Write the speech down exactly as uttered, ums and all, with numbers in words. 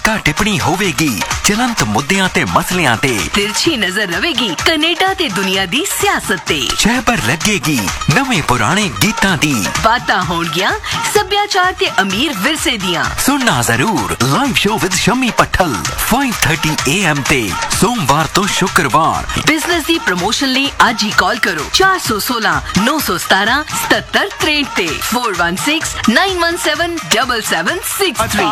ਟੀਕਾ ਟਿੱਪਣੀ ਹੋਵੇਗੀ ਚਲੰਤ ਮੁੱਦਿਆਂ ਤੇ ਮਸਲਿਆਂ ਤੇ। तिरछी नजर रहेगी कनेडा ते दुनिया दी सियासत ते। ਛਹਿਬਰ ਲੱਗੇਗੀ ਨਵੇਂ ਪੁਰਾਣੇ ਗੀਤਾਂ ਦੀ। बातां होणगियां सभ्याचार ते अमीर विरसे दियां। सुनना जरूर live show with Shammi Pattal five thirty A M ते सोमवार तो शुक्रवार। बिजनेस दी प्रमोशन ਲਈ ਅੱਜ ਹੀ ਕਾਲ ਕਰੋ चार सौ सोलह नौ सौ सतारह सतहत्तर तिरसठ ਤੇ four one six nine one seven seven seven six three.